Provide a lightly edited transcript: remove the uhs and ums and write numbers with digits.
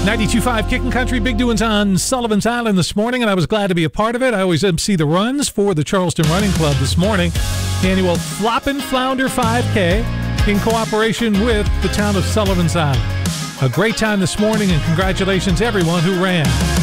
92.5 Kickin' Country, big doings on Sullivan's Island this morning, and I was glad to be a part of it. I always MC the runs for the Charleston Running Club this morning. Annual Floppin' Flounder 5K in cooperation with the town of Sullivan's Island. A great time this morning, and congratulations everyone who ran.